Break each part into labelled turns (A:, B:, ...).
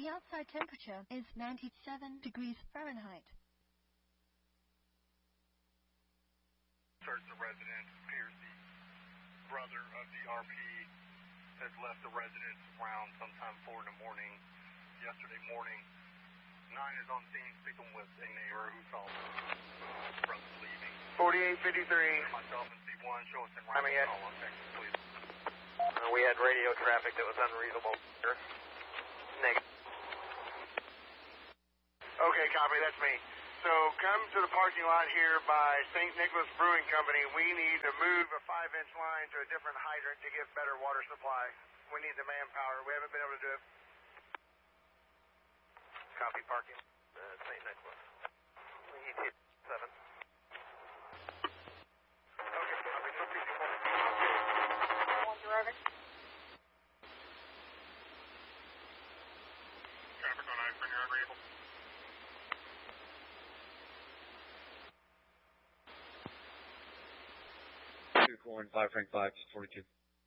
A: The outside temperature is 97 degrees Fahrenheit.
B: Search the residence. Appears the brother of the RP has left the residence around sometime 4 in the morning. Yesterday morning, 9 is on scene speaking with a neighbor who saw the brother leaving.
C: 4853.
B: Myself and C1 show us in call on Texas, please.
C: We had radio traffic that was unreasonable. Negative. Okay, copy, that's me. So come to the parking lot here by St. Nicholas Brewing Company. We need to move a 5-inch line to a different hydrant to get better water supply. We need the manpower. We haven't been able to do it. Copy parking. St. Nicholas. ET 7. Okay, copy. So peaceful.
B: Traffic on I-10, you're unreadable.
D: Corn 5 Frank 5 42.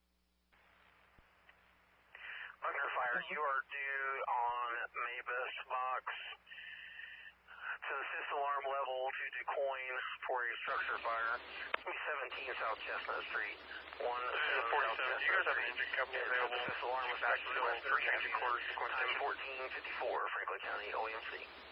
C: Under fire, you are due on Maybus box to the assist alarm level to DuQuoin for a structure fire. It's going to be 17 South Chestnut Street. 1 South Chestnut Street.
B: Do you guys have an engine company available?
C: Assist alarm was actually on 3 quarters, 1454, Franklin County, OMC.